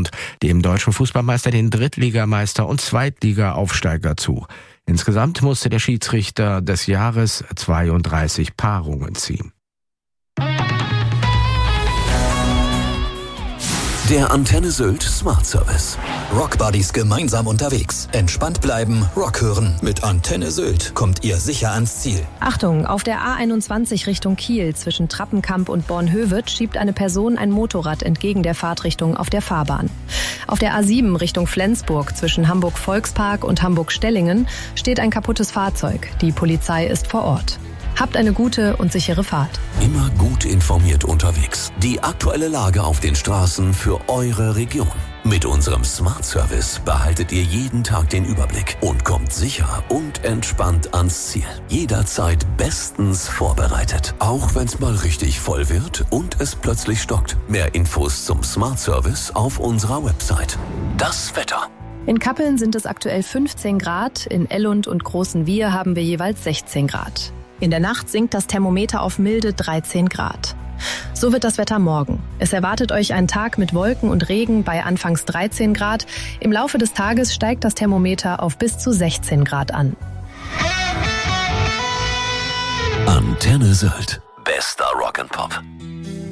Dortmund dem deutschen Fußballmeister den Drittligameister und Zweitliga-Aufsteiger zu. Insgesamt musste der Schiedsrichter des Jahres 32 Paarungen ziehen. Der Antenne Sylt Smart Service. Rockbuddies gemeinsam unterwegs. Entspannt bleiben, Rock hören. Mit Antenne Sylt kommt ihr sicher ans Ziel. Achtung, auf der A21 Richtung Kiel zwischen Trappenkamp und Bornhöved schiebt eine Person ein Motorrad entgegen der Fahrtrichtung auf der Fahrbahn. Auf der A7 Richtung Flensburg zwischen Hamburg-Volkspark und Hamburg-Stellingen steht ein kaputtes Fahrzeug. Die Polizei ist vor Ort. Habt eine gute und sichere Fahrt. Immer gut informiert unterwegs. Die aktuelle Lage auf den Straßen für eure Region. Mit unserem Smart Service behaltet ihr jeden Tag den Überblick und kommt sicher und entspannt ans Ziel. Jederzeit bestens vorbereitet. Auch wenn es mal richtig voll wird und es plötzlich stockt. Mehr Infos zum Smart Service auf unserer Website. Das Wetter. In Kappeln sind es aktuell 15 Grad, in Ellund und Großen Wier haben wir jeweils 16 Grad. In der Nacht sinkt das Thermometer auf milde 13 Grad. So wird das Wetter morgen. Es erwartet euch ein Tag mit Wolken und Regen bei anfangs 13 Grad. Im Laufe des Tages steigt das Thermometer auf bis zu 16 Grad an. Antenne Sylt. Bester Rock'n'Pop.